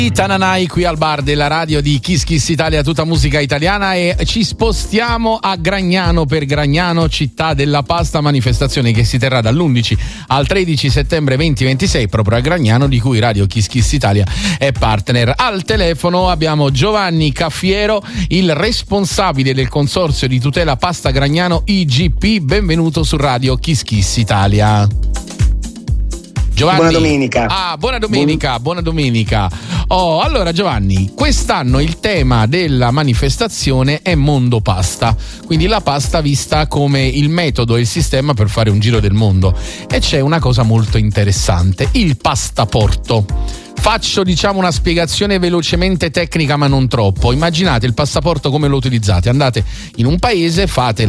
Tananai qui al bar della radio di Kiss Kiss Italia, tutta musica italiana, e ci spostiamo a Gragnano per Gragnano, città della pasta, manifestazione che si terrà dall'11 al 13 settembre 2026 proprio a Gragnano, di cui Radio Kiss Kiss Italia è partner. Al telefono abbiamo Giovanni Caffiero, il responsabile del consorzio di tutela pasta Gragnano IGP. Benvenuto su Radio Kiss Kiss Italia. Giovanni. Buona domenica. Buona domenica. Allora Giovanni, quest'anno il tema della manifestazione è Mondo Pasta, quindi la pasta vista come il metodo e il sistema per fare un giro del mondo. E c'è una cosa molto interessante, il passaporto. Faccio una spiegazione velocemente tecnica ma non troppo. Immaginate il passaporto come lo utilizzate: andate in un paese, fate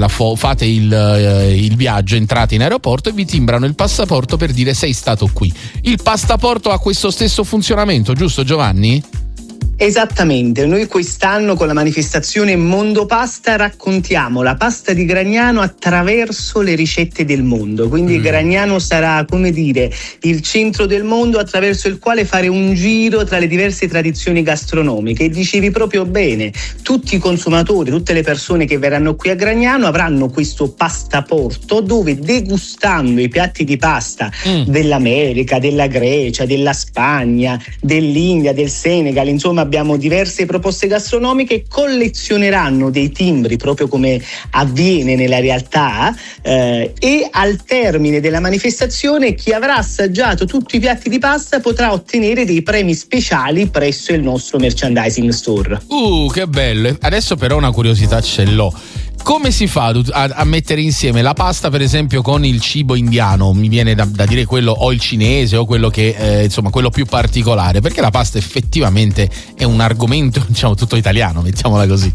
il viaggio, entrate in aeroporto e vi timbrano il passaporto per dire sei stato qui. Il passaporto ha questo stesso funzionamento, giusto Giovanni? Esattamente, noi quest'anno con la manifestazione Mondo Pasta raccontiamo la pasta di Gragnano attraverso le ricette del mondo, quindi Gragnano sarà, come dire, il centro del mondo attraverso il quale fare un giro tra le diverse tradizioni gastronomiche. E dicevi proprio bene, tutti i consumatori, tutte le persone che verranno qui a Gragnano avranno questo passaporto dove, degustando i piatti di pasta dell'America, della Grecia, della Spagna, dell'India, del Senegal, insomma abbiamo diverse proposte gastronomiche, collezioneranno dei timbri proprio come avviene nella realtà, e al termine della manifestazione chi avrà assaggiato tutti i piatti di pasta potrà ottenere dei premi speciali presso il nostro merchandising store. Che bello! Adesso però una curiosità ce l'ho. Come si fa a mettere insieme la pasta, per esempio, con il cibo indiano? Mi viene da dire quello, o il cinese, o quello che quello più particolare, perché la pasta effettivamente è un argomento, tutto italiano, mettiamola così.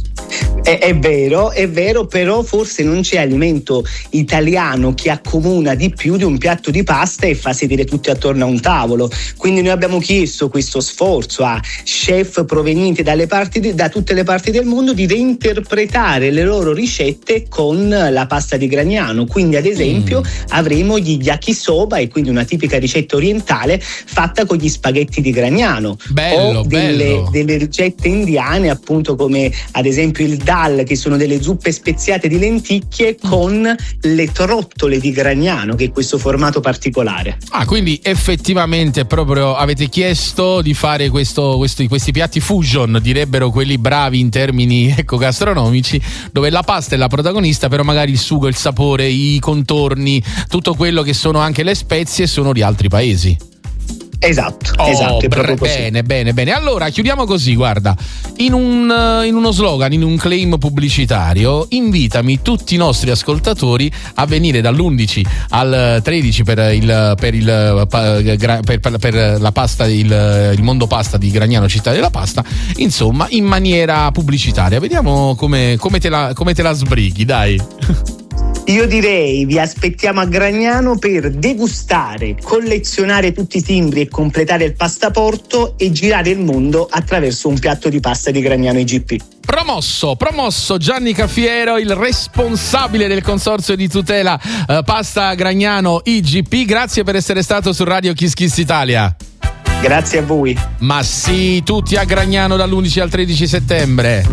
È vero, però forse non c'è alimento italiano che accomuna di più di un piatto di pasta e fa sedere tutti attorno a un tavolo. Quindi noi abbiamo chiesto questo sforzo a chef provenienti da tutte le parti del mondo di reinterpretare le loro ricette con la pasta di Gragnano. Quindi ad esempio avremo gli yakisoba, e quindi una tipica ricetta orientale fatta con gli spaghetti di Gragnano. Bello. Delle ricette indiane, appunto, come ad esempio il dal, che sono delle zuppe speziate di lenticchie con le trottole di Gragnano, che è questo formato particolare. Quindi effettivamente proprio avete chiesto di fare questi piatti fusion, direbbero quelli bravi in termini gastronomici, dove la pasta è la protagonista, però magari il sugo, il sapore, i contorni, tutto quello che sono anche le spezie sono di altri paesi. Esatto, è proprio così. Bene. Allora chiudiamo così, guarda, in uno slogan, in un claim pubblicitario: invitami tutti i nostri ascoltatori a venire dall'11 al 13 per la pasta, il Mondo Pasta di Gragnano, città della pasta, insomma, in maniera pubblicitaria. Vediamo come te la sbrighi, dai. Io direi vi aspettiamo a Gragnano per degustare, collezionare tutti i timbri e completare il passaporto e girare il mondo attraverso un piatto di pasta di Gragnano IGP. Promosso Gianni Caffiero, il responsabile del consorzio di tutela pasta Gragnano IGP. Grazie per essere stato su Radio Kiss Kiss Italia. Grazie a voi. Ma sì, tutti a Gragnano dall'11 al 13 settembre.